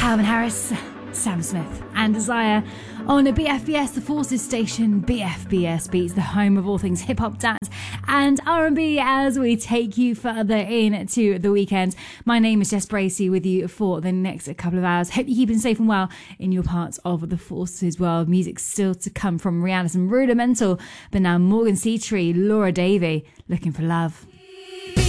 Calvin Harris, Sam Smith and Desire on BFBS, the Forces station. BFBS Beats, the home of all things hip-hop, dance and R&B, as we take you further into the weekend. My name is Jess Bracey with you for the next couple of hours. Hope you're keeping safe and well in your parts of the Forces world. Music still to come from Rihanna, some Rudimental, but now Morgan C. Tree, Laura Davey, Looking for Love.